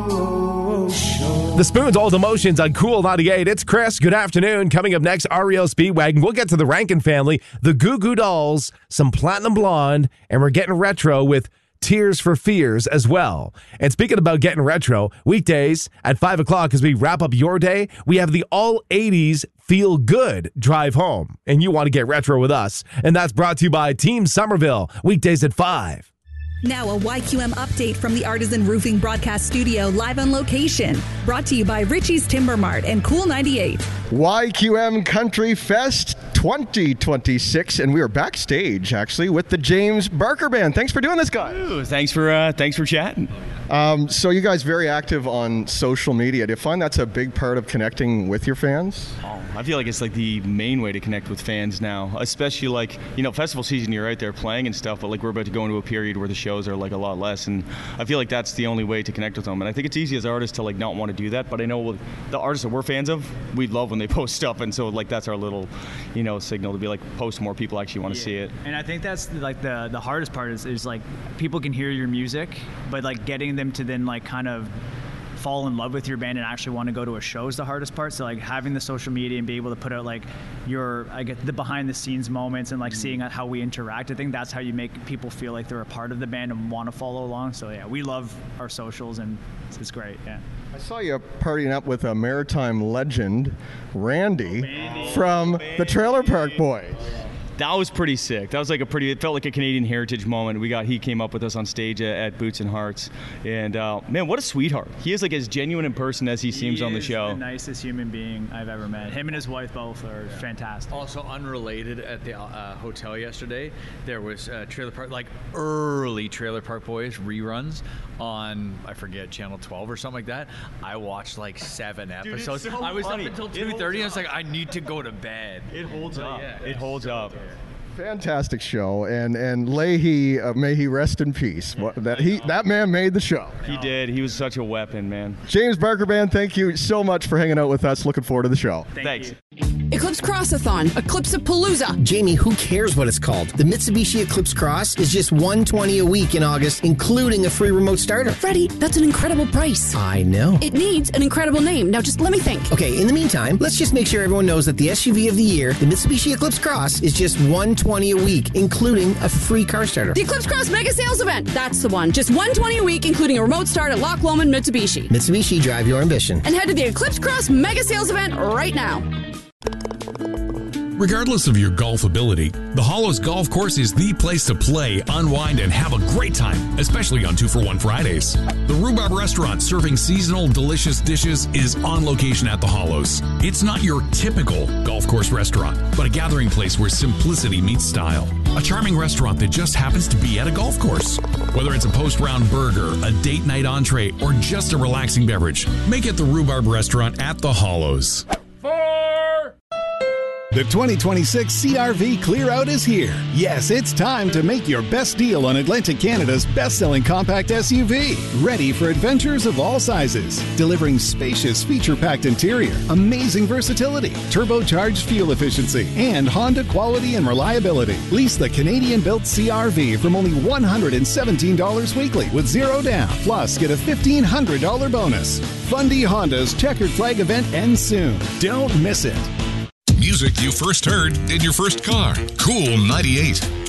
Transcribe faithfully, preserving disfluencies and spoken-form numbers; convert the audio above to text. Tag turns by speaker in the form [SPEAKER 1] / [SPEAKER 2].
[SPEAKER 1] The Spoons Old Emotions on Cool ninety-eight. It's Chris. Good afternoon. Coming up next, R E O Speedwagon. We'll get to the Rankin family, the Goo Goo Dolls, some Platinum Blonde, and we're getting retro with Tears for Fears as well. And speaking about getting retro, weekdays at five o'clock as we wrap up your day, we have the all eighties Feel Good Drive Home. And you want to get retro with us. And that's brought to you by Team Somerville, weekdays at five.
[SPEAKER 2] Now a Y Q M update from the Artisan Roofing Broadcast Studio, live on location. Brought to you by Richie's Timber Mart and Cool ninety-eight.
[SPEAKER 3] Y Q M Country Fest twenty twenty-six, and we are backstage, actually, with the James Barker Band. Thanks for doing this, guys.
[SPEAKER 4] Ooh, thanks for uh, thanks for chatting.
[SPEAKER 3] Um, so you guys very active on social media. Do you find that's a big part of connecting with your fans?
[SPEAKER 4] Oh, I feel like it's like the main way to connect with fans now, especially like, you know, festival season, you're right there playing and stuff, but like we're about to go into a period where the shows are like a lot less, and I feel like that's the only way to connect with them. And I think it's easy as artists to like not want to do that, but I know the artists that we're fans of, we love when they post stuff, and so like that's our little, you know, signal to be like, post more, people actually want to
[SPEAKER 5] yeah.
[SPEAKER 4] see it.
[SPEAKER 5] And I think that's like the the hardest part is, is like people can hear your music, but like getting them to then like kind of fall in love with your band and actually want to go to a show is the hardest part. So like having the social media and be able to put out like your, I get the behind the scenes moments and like seeing how we interact. I think that's how you make people feel like they're a part of the band and want to follow along. So yeah, we love our socials and it's, it's great. Yeah.
[SPEAKER 3] I saw you partying up with a maritime legend, Randy, oh, from oh, the Trailer Park Boys.
[SPEAKER 4] That was pretty sick. That was like a pretty, it felt like a Canadian heritage moment. We got, he came up with us on stage at, at Boots and Hearts. And uh, man, what a sweetheart. He is like as genuine in person as he, he seems on the show.
[SPEAKER 5] He is the nicest human being I've ever met. Him and his wife both are yeah. fantastic.
[SPEAKER 6] Also unrelated, at the uh, hotel yesterday, there was uh, Trailer Park, like early Trailer Park Boys reruns on, I forget, Channel twelve or something like that. I watched like seven
[SPEAKER 4] Dude,
[SPEAKER 6] episodes.
[SPEAKER 4] so
[SPEAKER 6] I was
[SPEAKER 4] funny.
[SPEAKER 6] up until two thirty. I was like, I need to go to bed.
[SPEAKER 4] It holds
[SPEAKER 6] but,
[SPEAKER 4] up.
[SPEAKER 6] Yeah,
[SPEAKER 4] it holds so up. Good.
[SPEAKER 3] Fantastic show, and and Leahy, uh, may he rest in peace. What, that he that man made the show.
[SPEAKER 4] He did. He was such a weapon, man.
[SPEAKER 3] James Barker Band, thank you so much for hanging out with us. Looking forward to the show.
[SPEAKER 5] Thank
[SPEAKER 4] Thanks.
[SPEAKER 5] You.
[SPEAKER 7] Eclipse Crossathon, Eclipse-a-Palooza.
[SPEAKER 8] Jamie, who cares what it's called? The Mitsubishi Eclipse Cross is just one hundred twenty dollars a week in August, including a free remote starter.
[SPEAKER 7] Freddie, that's an incredible price.
[SPEAKER 8] I know.
[SPEAKER 7] It needs an incredible name. Now just let me think.
[SPEAKER 8] Okay, in the meantime, let's just make sure everyone knows that the S U V of the year, the Mitsubishi Eclipse Cross, is just one hundred twenty dollars a week, including a free car starter.
[SPEAKER 7] The Eclipse Cross Mega Sales Event. That's the one. Just one hundred twenty dollars a week, including a remote start at Loch Lomond Mitsubishi.
[SPEAKER 8] Mitsubishi, drive your ambition.
[SPEAKER 7] And head to the Eclipse Cross Mega Sales Event right now.
[SPEAKER 9] Regardless of your golf ability, the Hollows Golf Course is the place to play, unwind, and have a great time, especially on two for one Fridays. The Rhubarb Restaurant, serving seasonal delicious dishes, is on location at the Hollows. It's not your typical golf course restaurant, but a gathering place where simplicity meets style. A charming restaurant that just happens to be at a golf course. Whether it's a post-round burger, a date night entree, or just a relaxing beverage, make it the Rhubarb Restaurant at the Hollows.
[SPEAKER 10] The twenty twenty-six C R V Clear Out is here. Yes, it's time to make your best deal on Atlantic Canada's best-selling compact S U V. Ready for adventures of all sizes. Delivering spacious, feature-packed interior, amazing versatility, turbocharged fuel efficiency, and Honda quality and reliability. Lease the Canadian-built C R V from only one hundred seventeen dollars weekly with zero down. Plus, get a fifteen hundred dollars bonus. Fundy Honda's Checkered Flag event ends soon. Don't miss it.
[SPEAKER 9] Music you first heard in your first car. Cool ninety-eight.